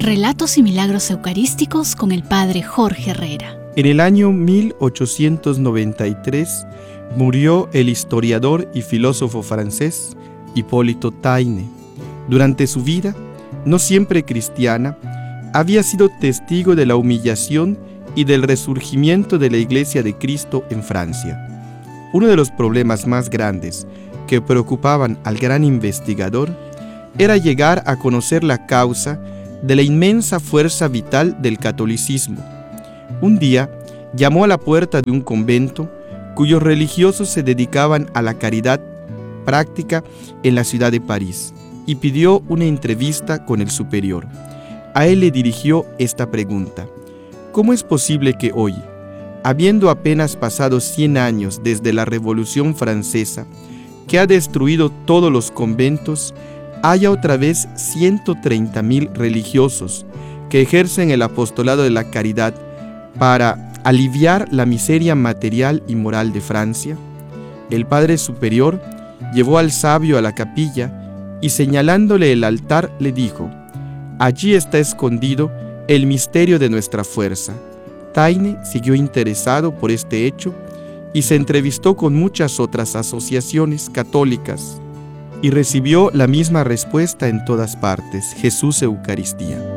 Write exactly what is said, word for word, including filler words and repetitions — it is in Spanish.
Relatos y milagros eucarísticos con el Padre Jorge Herrera. En el año mil ochocientos noventa y tres murió el historiador y filósofo francés Hipólito Taine. Durante su vida, no siempre cristiana, había sido testigo de la humillación y del resurgimiento de la Iglesia de Cristo en Francia. Uno de los problemas más grandes que preocupaban al gran investigador era llegar a conocer la causa de la inmensa fuerza vital del catolicismo. Un día llamó a la puerta de un convento cuyos religiosos se dedicaban a la caridad práctica en la ciudad de París y pidió una entrevista con el superior. A él le dirigió esta pregunta: ¿cómo es posible que hoy, habiendo apenas pasado cien años desde la Revolución Francesa, que ha destruido todos los conventos, haya otra vez ciento treinta mil religiosos que ejercen el apostolado de la caridad para aliviar la miseria material y moral de Francia? El Padre Superior llevó al sabio a la capilla y, señalándole el altar, le dijo: allí está escondido el misterio de nuestra fuerza. Taine siguió interesado por este hecho y se entrevistó con muchas otras asociaciones católicas y recibió la misma respuesta en todas partes: Jesús Eucaristía.